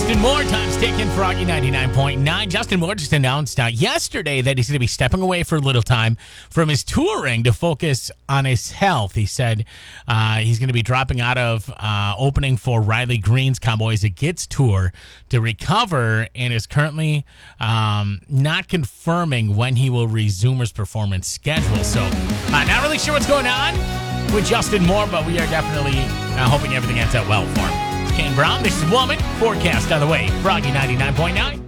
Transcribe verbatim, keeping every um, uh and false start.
Justin Moore, time's ticking, Froggy ninety-nine point nine. Justin Moore just announced uh, yesterday that he's going to be stepping away for a little time from his touring to focus on his health. He said uh, he's going to be dropping out of uh, opening for Riley Green's Cowboys It Gets tour to recover, and is currently um, not confirming when he will resume his performance schedule. So uh, not really sure what's going on with Justin Moore, but we are definitely uh, hoping everything ends out well for him. Kane Brown, this is Woman. Forecast on the way. Froggy ninety-nine point nine.